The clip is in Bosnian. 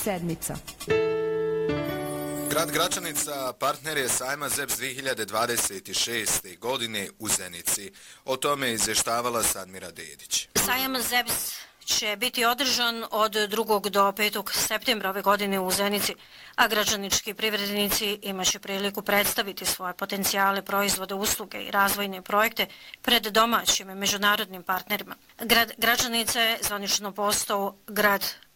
sedmica. Grad Gračanica partner je sajma ZEPS 2026. godine u Zenici. O tome je izvještavala Sadmira Dedić. Sajam ZEPS će biti održan od 2. do 5. septembra ove godine u Zenici, a gračanički privrednici imaće priliku predstaviti svoje potencijale, proizvode, usluge i razvojne projekte pred domaćim i međunarodnim partnerima. Grad Gračanica je zvanično postao grad